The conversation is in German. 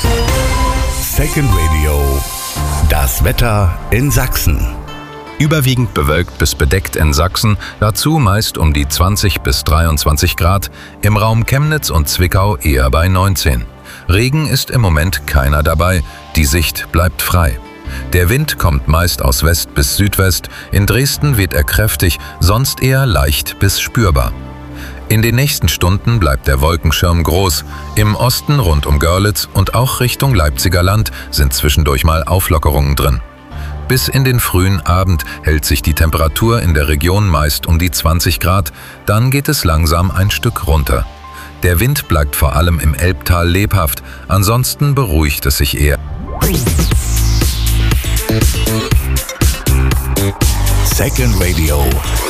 Second Radio. Das Wetter in Sachsen. Überwiegend bewölkt bis bedeckt in Sachsen, dazu meist um die 20 bis 23 Grad, im Raum Chemnitz und Zwickau eher bei 19. Regen ist im Moment keiner dabei, die Sicht bleibt frei. Der Wind kommt meist aus West bis Südwest, in Dresden weht er kräftig, sonst eher leicht bis spürbar. In den nächsten Stunden bleibt der Wolkenschirm groß. Im Osten rund um Görlitz und auch Richtung Leipziger Land sind zwischendurch mal Auflockerungen drin. Bis in den frühen Abend hält sich die Temperatur in der Region meist um die 20 Grad, dann geht es langsam ein Stück runter. Der Wind bleibt vor allem im Elbtal lebhaft, ansonsten beruhigt es sich eher. Second Radio.